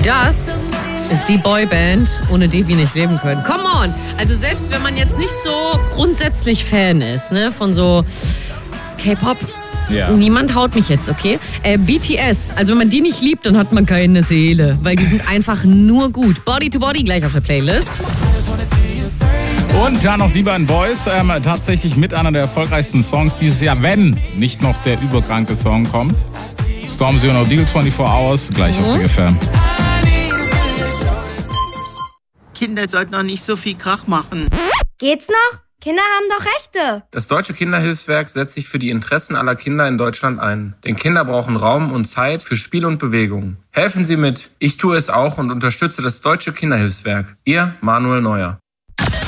Das ist die Boyband, ohne die wir nicht leben können. Come on! Also selbst wenn man jetzt nicht so grundsätzlich Fan ist, ne, von so K-Pop, niemand haut mich jetzt, okay? BTS, also wenn man die nicht liebt, dann hat man keine Seele, weil die sind einfach nur gut. Body to Body gleich auf der Playlist. Und dann noch die beiden Boys, tatsächlich mit einer der erfolgreichsten Songs dieses Jahr, wenn nicht noch der überkranke Song kommt. Stormzy und O'Deal 24 Hours, gleich auf Big FM. Kinder sollten noch nicht so viel Krach machen. Geht's noch? Kinder haben doch Rechte. Das Deutsche Kinderhilfswerk setzt sich für die Interessen aller Kinder in Deutschland ein. Denn Kinder brauchen Raum und Zeit für Spiel und Bewegung. Helfen Sie mit. Ich tue es auch und unterstütze das Deutsche Kinderhilfswerk. Ihr Manuel Neuer.